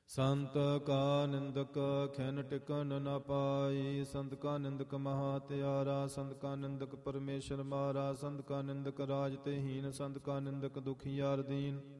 ਸੰਤ ਕਾ ਨਿੰਦਕ ਖਿਨ ਟਿਕਨ ਨ ਪਾਈ। ਸੰਤ ਕਾ ਨਿੰਦਕ ਮਹਾ ਤਿਆਰਾ। ਸੰਤ ਕਾ ਨਿੰਦਕ ਪਰਮੇਸ਼ਰ ਮਾਰਾ। ਸੰਤ ਕਾ ਨਿੰਦਕ ਰਾਜ ਤੇ ਹੀਨ। ਸੰਤ ਕਾ ਨਿੰਦਕ ਦੁਖੀਆਰ ਦੀਨ।